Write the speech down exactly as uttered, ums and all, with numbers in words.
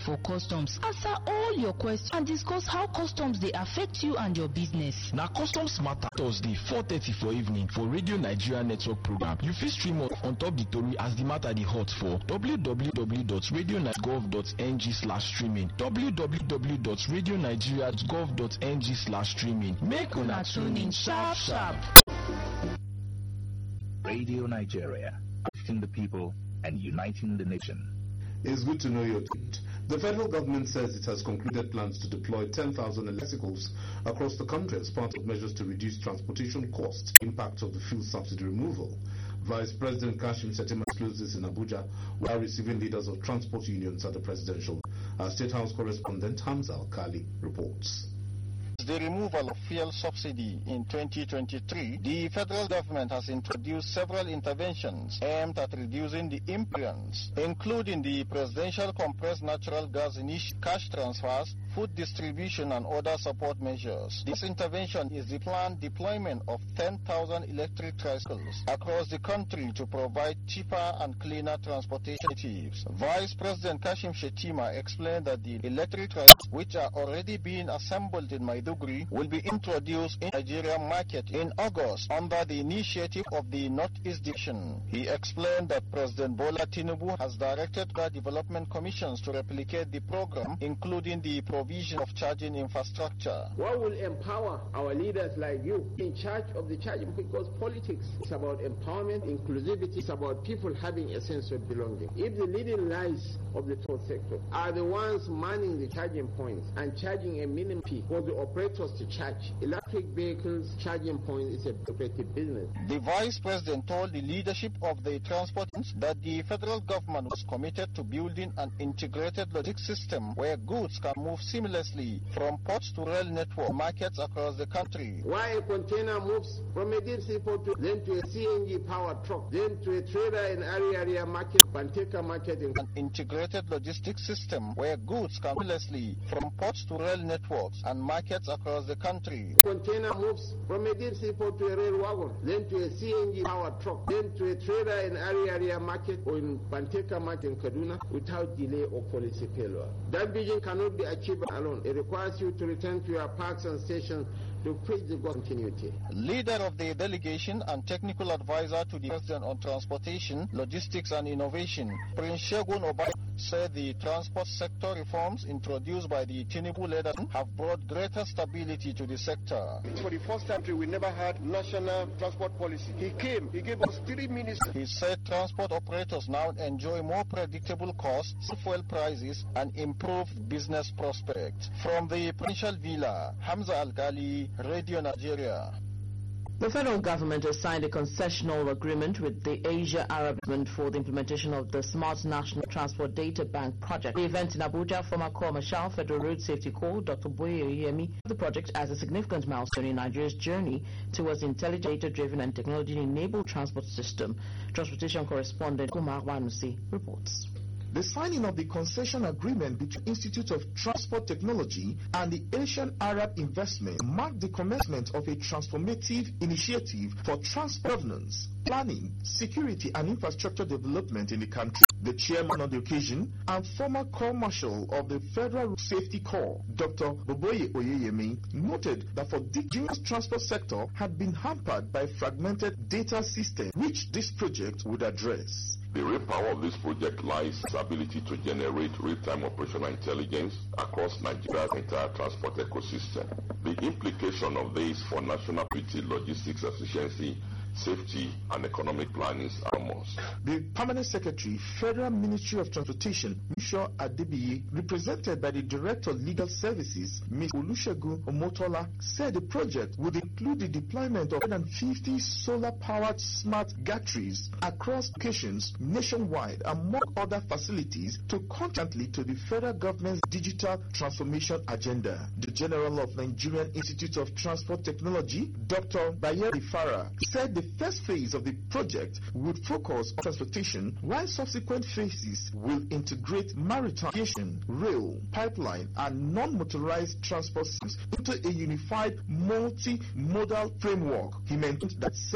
for customs. Answer all your questions and discuss how customs dey affect you and your business. Na Customs Matter Thursday four thirty for evening for Radio Nigeria Network program. You fit stream us on top the tori as the matter dey hot for w w w dot radio nigeria dot gov dot n g slash streaming w w w dot radio nigeria dot gov dot n g slash streaming. Make una tune in sharp sharp. Radio Nigeria, uplifting the people and uniting the nation. It's good to know your tweet. The federal government says it has concluded plans to deploy ten thousand electricals across the country as part of measures to reduce transportation costs, impact of the fuel subsidy removal. Vice President Kashim Shettima disclosed this in Abuja while receiving leaders of transport unions at the presidential. Our State House correspondent Hamza Al-Kali reports. The removal of fuel subsidy in twenty twenty-three, the federal government has introduced several interventions aimed at reducing the imbalance, including the presidential compressed natural gas initiative, cash transfers, food distribution and other support measures. This intervention is the planned deployment of ten thousand electric tricycles across the country to provide cheaper and cleaner transportation alternatives. Vice President Kashim Shettima explained that the electric tricycles, which are already being assembled in Maiduguri, will be introduced in the Nigerian market in August under the initiative of the Northeast Division. He explained that President Bola Tinubu has directed the development commissions to replicate the program, including the provision of charging infrastructure. What will empower our leaders like you in charge of the charging? Because politics is about empowerment, inclusivity, it's about people having a sense of belonging. If the leading lies of the toll sector are the ones manning the charging points and charging a minimum fee for the operators to charge, electric vehicles charging points is a lucrative business. The Vice President told the leadership of the transport that the federal government was committed to building an integrated logistics system where goods can move seamlessly from ports to rail network markets across the country. Why a container moves from a deep sea port to, then to a C N G powered truck, then to a trader in area area market, Panteka market. In an integrated logistics system where goods can seamlessly from ports to rail networks and markets across the country. Container moves from a deep sea port to a rail wagon, then to a C N G powered truck, then to a trader in area area market or in Panteka market in Kaduna without delay or policy failure. That vision cannot be achieved alone. It requires you to return to your parks and stations to preach the continuity. Leader of the delegation and technical advisor to the President on Transportation, Logistics and Innovation, Prince Shegun Obai, said the transport sector reforms introduced by the Tinubu-led have brought greater stability to the sector. For the first time, we never had national transport policy. He came, he gave us three ministers. He said transport operators now enjoy more predictable costs, fuel prices, and improved business prospects. From the Provincial Villa, Hamza Al-Ghali, Radio Nigeria. The federal government has signed a concessional agreement with the Asia Arab Movement for the implementation of the Smart National Transport Data Bank project. The event in Abuja, former Corps Marshal, Federal Road Safety Corps, Doctor Boye Oyemi, the project as a significant milestone in Nigeria's journey towards intelligent, data-driven and technology-enabled transport system. Transportation correspondent Kumar Wanusi reports. The signing of the concession agreement between Institute of Transport Technology and the Asian Arab Investment marked the commencement of a transformative initiative for transport governance, planning, security and infrastructure development in the country. The chairman on the occasion and former Corps Marshal of the Federal Safety Corps, Doctor Boboye Oyeyemi, noted that for the Nigeria's transport sector had been hampered by fragmented data systems, which this project would address. The real power of this project lies in its ability to generate real-time operational intelligence across Nigeria's entire transport ecosystem. The implication of this for national security, logistics efficiency, safety and economic planning are almost. The Permanent Secretary, Federal Ministry of Transportation, Misho Adebiyi, represented by the Director of Legal Services, Miz Olusegun Omotola, said the project would include the deployment of one hundred fifty solar-powered smart gantries across locations nationwide, among other facilities, to contribute to the federal government's digital transformation agenda. The General of Nigerian Institute of Transport Technology, Doctor Bayeri Farah, said the The first phase of the project would focus on transportation, while subsequent phases will integrate maritime, aviation, rail, pipeline, and non-motorized transport systems into a unified multi-modal framework. He mentioned that